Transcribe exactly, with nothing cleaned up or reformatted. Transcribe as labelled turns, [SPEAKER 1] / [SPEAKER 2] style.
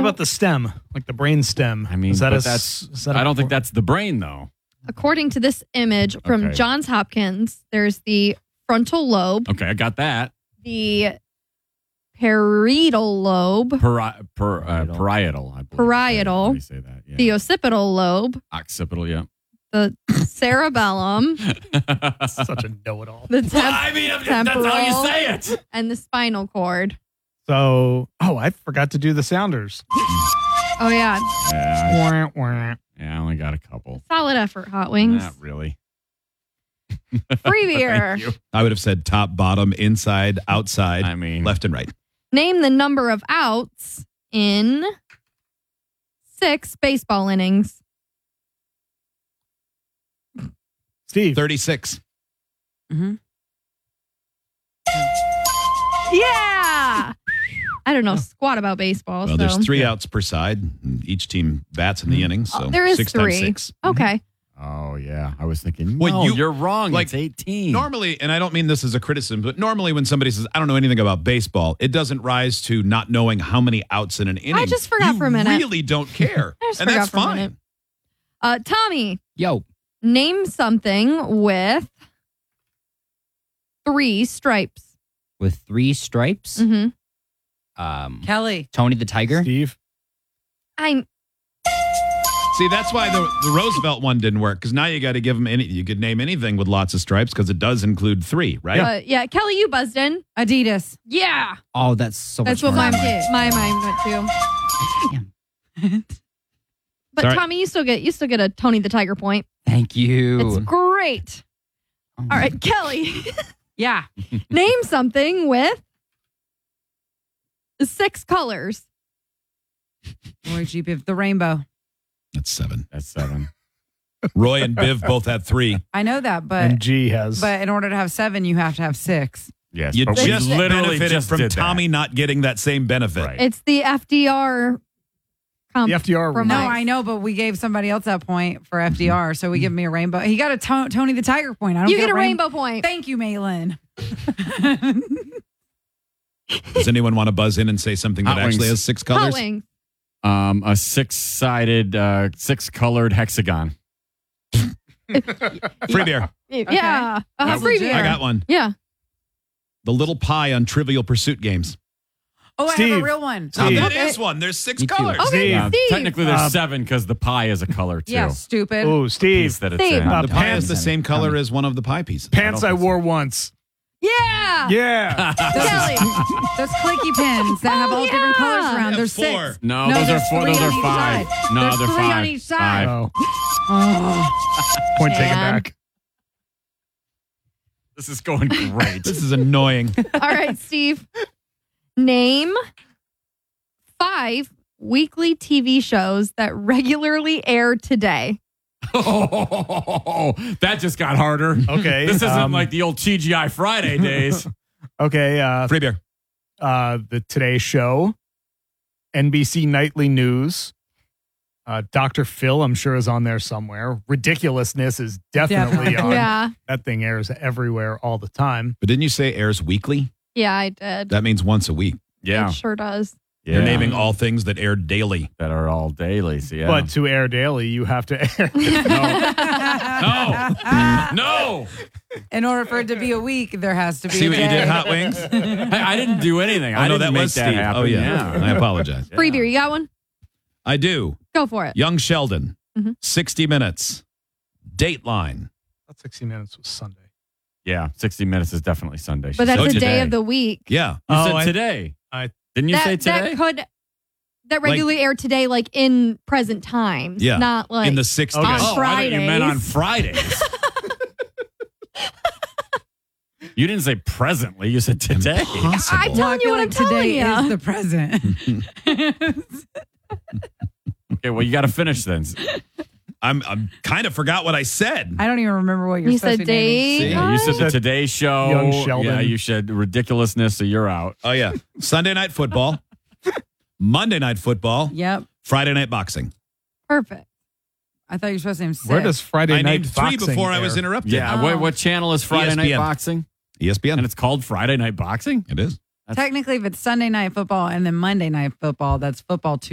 [SPEAKER 1] about the stem, like the brain stem?
[SPEAKER 2] I mean,
[SPEAKER 1] is that
[SPEAKER 2] but
[SPEAKER 1] a,
[SPEAKER 2] that's,
[SPEAKER 1] is that a,
[SPEAKER 2] I don't think that's the brain, though.
[SPEAKER 3] According to this image from
[SPEAKER 2] Okay.
[SPEAKER 3] Johns Hopkins, there's the frontal lobe,
[SPEAKER 2] Okay, I got that.
[SPEAKER 3] the parietal lobe,
[SPEAKER 2] Pari- per, uh, parietal. I believe.
[SPEAKER 3] Parietal.
[SPEAKER 2] How do you say that? Yeah.
[SPEAKER 3] the occipital lobe,
[SPEAKER 2] Occipital, yeah.
[SPEAKER 3] the cerebellum,
[SPEAKER 1] such a know-it-all.
[SPEAKER 3] the temp-
[SPEAKER 2] I mean, that's how
[SPEAKER 3] temporal,
[SPEAKER 2] you say it.
[SPEAKER 3] and the spinal cord.
[SPEAKER 1] So, oh, I forgot to do the sounders.
[SPEAKER 3] Oh, yeah.
[SPEAKER 2] Yeah,
[SPEAKER 1] Wah, wah.
[SPEAKER 2] I, yeah, I only got a couple.
[SPEAKER 3] Solid effort, Hot Wings.
[SPEAKER 2] Not really.
[SPEAKER 3] Free beer.
[SPEAKER 2] Thank you.
[SPEAKER 4] I would have said top, bottom, inside, outside,
[SPEAKER 2] I mean,
[SPEAKER 4] left and right.
[SPEAKER 3] Name the number of outs in six baseball innings.
[SPEAKER 1] Steve.
[SPEAKER 4] thirty-six.
[SPEAKER 5] Mm-hmm.
[SPEAKER 3] Yeah. I don't know squat about baseball.
[SPEAKER 4] Well,
[SPEAKER 3] so.
[SPEAKER 4] there's three outs per side. and Each team bats in the innings. So
[SPEAKER 3] Oh, there is
[SPEAKER 4] six
[SPEAKER 3] three.
[SPEAKER 4] times six.
[SPEAKER 3] Okay.
[SPEAKER 2] oh, yeah. I was thinking,
[SPEAKER 4] Well,
[SPEAKER 2] no,
[SPEAKER 4] you-
[SPEAKER 2] you, are wrong.
[SPEAKER 4] like,
[SPEAKER 2] It's eighteen.
[SPEAKER 4] Normally, and I don't mean this as a criticism, but normally when somebody says, I don't know anything about baseball, it doesn't rise to not knowing how many outs in an inning.
[SPEAKER 3] just forgot
[SPEAKER 4] you
[SPEAKER 3] for a minute.
[SPEAKER 4] really don't care.
[SPEAKER 3] I just
[SPEAKER 4] and
[SPEAKER 3] forgot
[SPEAKER 4] that's
[SPEAKER 3] for a
[SPEAKER 4] fine.
[SPEAKER 3] minute. Uh, Tommy,
[SPEAKER 5] Yo.
[SPEAKER 3] name something with three stripes.
[SPEAKER 5] With three stripes.
[SPEAKER 3] Mm-hmm.
[SPEAKER 5] Um,
[SPEAKER 6] Kelly.
[SPEAKER 5] Tony the Tiger.
[SPEAKER 1] Steve.
[SPEAKER 3] I'm.
[SPEAKER 4] See, that's why the, the Roosevelt one didn't work, because now you got to give them any, you could name anything with lots of stripes because it does include three, right?
[SPEAKER 3] Yeah. Uh, yeah, Kelly, you buzzed in.
[SPEAKER 6] Adidas.
[SPEAKER 3] Yeah,
[SPEAKER 5] Oh, that's so
[SPEAKER 3] that's
[SPEAKER 5] much
[SPEAKER 3] what my
[SPEAKER 5] harder.
[SPEAKER 3] my mind went to. But
[SPEAKER 4] Sorry.
[SPEAKER 3] Tommy, you still get you still get a Tony the Tiger point.
[SPEAKER 5] Thank you.
[SPEAKER 3] It's great.
[SPEAKER 5] Oh,
[SPEAKER 3] All right, Kelly,
[SPEAKER 6] Yeah.
[SPEAKER 3] name something with six colors.
[SPEAKER 6] Roy G. Biv, the rainbow.
[SPEAKER 4] That's seven.
[SPEAKER 2] That's seven.
[SPEAKER 4] Roy and Biv both had three.
[SPEAKER 6] I know that, but
[SPEAKER 1] and G has.
[SPEAKER 6] but in order to have seven, you have to have six.
[SPEAKER 2] Yes.
[SPEAKER 4] You
[SPEAKER 2] but we
[SPEAKER 4] just
[SPEAKER 2] literally
[SPEAKER 4] benefited
[SPEAKER 2] just
[SPEAKER 4] from
[SPEAKER 2] did that.
[SPEAKER 4] Tommy not getting that same benefit.
[SPEAKER 2] Right.
[SPEAKER 3] It's the F D R. Comp
[SPEAKER 1] the F D R.
[SPEAKER 3] from
[SPEAKER 6] No,
[SPEAKER 3] Nice.
[SPEAKER 6] I know, but we gave somebody else that point for F D R, so we give me a rainbow. He got a to- Tony the Tiger point. I don't
[SPEAKER 3] You get a
[SPEAKER 6] rain-
[SPEAKER 3] rainbow point.
[SPEAKER 6] Thank you, Maylin.
[SPEAKER 4] Does anyone want to buzz in and say something that
[SPEAKER 2] Hot
[SPEAKER 4] actually
[SPEAKER 2] wings.
[SPEAKER 4] has six
[SPEAKER 3] Hot
[SPEAKER 4] colors?
[SPEAKER 3] wings.
[SPEAKER 2] Um, a six-sided, uh, six-colored hexagon.
[SPEAKER 4] Free beer.
[SPEAKER 3] Yeah, uh,
[SPEAKER 2] That's
[SPEAKER 3] free
[SPEAKER 6] legit.
[SPEAKER 3] beer.
[SPEAKER 4] I got one.
[SPEAKER 3] Yeah.
[SPEAKER 4] The little pie on Trivial Pursuit games.
[SPEAKER 6] Oh, I have
[SPEAKER 1] Steve.
[SPEAKER 6] a real one.
[SPEAKER 4] Now,
[SPEAKER 1] Steve.
[SPEAKER 4] that
[SPEAKER 3] Okay.
[SPEAKER 4] is one. There's six
[SPEAKER 5] Me too.
[SPEAKER 4] colors.
[SPEAKER 3] Okay,
[SPEAKER 1] Steve.
[SPEAKER 2] Uh,
[SPEAKER 3] Steve.
[SPEAKER 2] technically, there's
[SPEAKER 1] Uh,
[SPEAKER 2] seven because the pie is a color, too.
[SPEAKER 6] Yeah, stupid.
[SPEAKER 1] Oh,
[SPEAKER 2] Piece
[SPEAKER 1] Steve.
[SPEAKER 2] that it's
[SPEAKER 3] Steve.
[SPEAKER 2] in.
[SPEAKER 1] Uh,
[SPEAKER 4] The
[SPEAKER 1] Pants.
[SPEAKER 4] pie is the same color as one of the pie pieces.
[SPEAKER 1] Pants
[SPEAKER 2] I
[SPEAKER 1] I,
[SPEAKER 2] don't think
[SPEAKER 1] wore once.
[SPEAKER 3] Yeah.
[SPEAKER 1] Yeah.
[SPEAKER 3] Kelly.
[SPEAKER 6] Those clicky pins that have
[SPEAKER 3] Oh,
[SPEAKER 6] all different
[SPEAKER 3] yeah.
[SPEAKER 6] colors around.
[SPEAKER 4] have
[SPEAKER 6] There's
[SPEAKER 4] four.
[SPEAKER 6] six.
[SPEAKER 2] No,
[SPEAKER 6] No,
[SPEAKER 2] those are
[SPEAKER 6] there's
[SPEAKER 2] four.
[SPEAKER 6] three
[SPEAKER 2] Those
[SPEAKER 6] on
[SPEAKER 2] are
[SPEAKER 6] each
[SPEAKER 2] five.
[SPEAKER 6] side.
[SPEAKER 2] No,
[SPEAKER 6] There's
[SPEAKER 2] they're
[SPEAKER 6] three
[SPEAKER 2] five.
[SPEAKER 6] on each side.
[SPEAKER 2] Five.
[SPEAKER 1] Oh,
[SPEAKER 6] Oh.
[SPEAKER 1] point taken
[SPEAKER 3] Man.
[SPEAKER 1] back.
[SPEAKER 2] This is going great.
[SPEAKER 4] This is annoying.
[SPEAKER 3] All right, Steve. Name five weekly T V shows that regularly air today.
[SPEAKER 2] Oh, that just got harder.
[SPEAKER 1] Okay.
[SPEAKER 2] This isn't
[SPEAKER 1] um,
[SPEAKER 2] like the old T G I Friday days.
[SPEAKER 1] Okay. Uh,
[SPEAKER 4] Free beer.
[SPEAKER 1] uh, the Today Show, N B C Nightly News, uh, Doctor Phil, I'm sure, is on there somewhere. Ridiculousness is definitely
[SPEAKER 6] Definitely.
[SPEAKER 1] on.
[SPEAKER 3] Yeah.
[SPEAKER 1] That thing airs everywhere all the time.
[SPEAKER 4] But didn't you say airs weekly?
[SPEAKER 3] Yeah, I did.
[SPEAKER 4] That means once a week.
[SPEAKER 2] Yeah.
[SPEAKER 3] It sure does.
[SPEAKER 2] yeah.
[SPEAKER 4] You're naming all things that air daily.
[SPEAKER 2] that are all dailies. Yeah.
[SPEAKER 1] But to air daily, you have to air.
[SPEAKER 2] no. No.
[SPEAKER 6] In order for it to be a week, there has to be
[SPEAKER 4] See
[SPEAKER 6] a
[SPEAKER 4] what you
[SPEAKER 6] day.
[SPEAKER 4] did, Hot Wings?
[SPEAKER 2] Hey, I didn't do anything.
[SPEAKER 4] Oh,
[SPEAKER 2] I
[SPEAKER 4] no,
[SPEAKER 2] didn't
[SPEAKER 4] that
[SPEAKER 2] make
[SPEAKER 4] was
[SPEAKER 2] that
[SPEAKER 4] Steve.
[SPEAKER 2] happen.
[SPEAKER 4] Oh, yeah. I apologize.
[SPEAKER 3] Free beer. You got one?
[SPEAKER 4] I do.
[SPEAKER 3] Go for it.
[SPEAKER 4] Young Sheldon,
[SPEAKER 3] Mhm.
[SPEAKER 4] sixty minutes, Dateline.
[SPEAKER 1] That sixty minutes was Sunday.
[SPEAKER 2] Yeah. sixty minutes is definitely Sunday. She
[SPEAKER 3] But that's
[SPEAKER 2] said
[SPEAKER 3] the day
[SPEAKER 2] today.
[SPEAKER 3] of the week.
[SPEAKER 4] Yeah.
[SPEAKER 2] You
[SPEAKER 1] Oh,
[SPEAKER 2] said
[SPEAKER 1] I-
[SPEAKER 2] today.
[SPEAKER 1] I-
[SPEAKER 2] Didn't you
[SPEAKER 3] that,
[SPEAKER 2] say today?
[SPEAKER 3] that could that regularly air today, like in present times.
[SPEAKER 4] Yeah.
[SPEAKER 3] Not like
[SPEAKER 4] In the sixties.
[SPEAKER 1] Okay.
[SPEAKER 3] on
[SPEAKER 2] oh, I thought you meant on
[SPEAKER 3] Fridays.
[SPEAKER 2] Fridays. You didn't say presently. You said today.
[SPEAKER 4] Impossible.
[SPEAKER 3] I
[SPEAKER 6] Well,
[SPEAKER 3] telling
[SPEAKER 6] I
[SPEAKER 3] you
[SPEAKER 6] feel
[SPEAKER 3] what
[SPEAKER 6] like
[SPEAKER 3] I'm telling
[SPEAKER 6] today
[SPEAKER 3] you.
[SPEAKER 6] is the present.
[SPEAKER 2] Okay, well, you got to finish then.
[SPEAKER 4] I'm, I'm kind of forgot what I said.
[SPEAKER 6] I don't even remember what you're
[SPEAKER 3] You
[SPEAKER 6] supposed
[SPEAKER 3] said
[SPEAKER 6] to be naming.
[SPEAKER 3] day.
[SPEAKER 4] See,
[SPEAKER 2] Yeah, you said the
[SPEAKER 1] Said
[SPEAKER 2] Today Show.
[SPEAKER 1] Young Sheldon.
[SPEAKER 2] Yeah, you said ridiculousness, so you're out.
[SPEAKER 4] Oh, yeah. Sunday night football, Monday night football,
[SPEAKER 6] Yep.
[SPEAKER 4] Friday night boxing.
[SPEAKER 3] Perfect.
[SPEAKER 6] I thought you were supposed to name six.
[SPEAKER 1] Where does Friday
[SPEAKER 4] I
[SPEAKER 1] night
[SPEAKER 4] named three
[SPEAKER 1] boxing
[SPEAKER 4] before I was
[SPEAKER 1] air?
[SPEAKER 4] interrupted.
[SPEAKER 2] Yeah,
[SPEAKER 6] Oh.
[SPEAKER 2] what, what channel is Friday Night
[SPEAKER 4] E S P N.
[SPEAKER 2] Boxing?
[SPEAKER 4] E S P N.
[SPEAKER 2] And it's called Friday Night Boxing?
[SPEAKER 4] It is.
[SPEAKER 6] Technically, if it's Sunday night football and then Monday night football, that's football